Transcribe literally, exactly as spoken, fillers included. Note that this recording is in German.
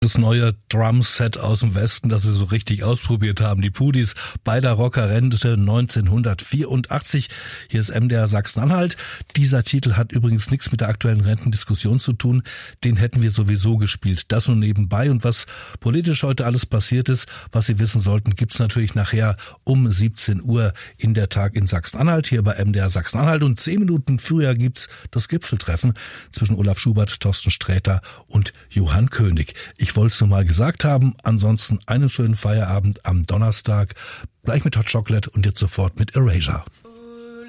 Das neue Drumset aus dem Westen, das sie so richtig ausprobiert haben. Die Pudis, beider Rocker, Rente neunzehnhundertvierundachtzig. Hier ist M D R Sachsen-Anhalt. Dieser Titel hat übrigens nichts mit der aktuellen Rentendiskussion zu tun. Den hätten wir sowieso gespielt. Das nur nebenbei. Und was politisch heute alles passiert ist, was Sie wissen sollten, gibt's natürlich nachher um siebzehn Uhr in der Tag in Sachsen-Anhalt, hier bei M D R Sachsen-Anhalt. Und zehn Minuten früher gibt's das Gipfeltreffen zwischen Olaf Schubert, Thorsten Sträter und Johann König. Ich Ich wollte es nur mal gesagt haben. Ansonsten einen schönen Feierabend am Donnerstag. Gleich mit Hot Chocolate und jetzt sofort mit Erasure.